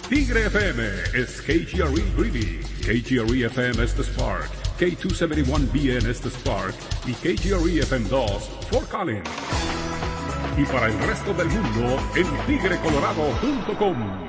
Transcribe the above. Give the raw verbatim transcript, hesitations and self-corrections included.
Tigre F M is K G R E Greeley, K G R E F M es The Spark, K doscientos setenta y uno B N es The Spark y K G R E F M dos Fort Collins. Y para el resto del mundo en tigre colorado punto com.